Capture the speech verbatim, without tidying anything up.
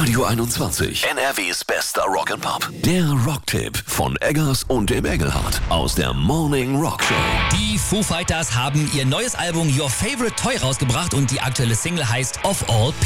Radio einundzwanzig, N R Ws bester Rock'n'Pop. Der Rocktipp von Eggers und dem Engelhardt aus der Morning Rock Show. Die Foo Fighters haben ihr neues Album Your Favorite Toy rausgebracht und die aktuelle Single heißt Of All